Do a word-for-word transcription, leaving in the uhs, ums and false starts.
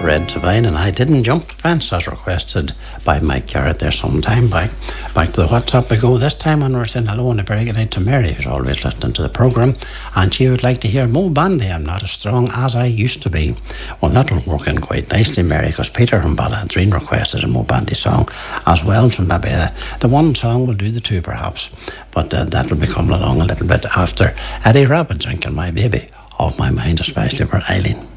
Red to Vine, and I Didn't Jump the Fence, as requested by Mike Garrett there some time back. Back to the WhatsApp we go. This time when we're saying hello and a very good night to Mary, who's always listening to the programme, and she would like to hear Mo Bandy, I'm Not As Strong As I Used To Be. Well, that will work in quite nicely, Mary, because Peter from Balladreen requested a Mo Bandy song as well, so maybe uh, the one song will do the two perhaps, but uh, that will be coming along a little bit after Eddie Rabbit, Drinking My Baby Off My Mind, especially for Eileen.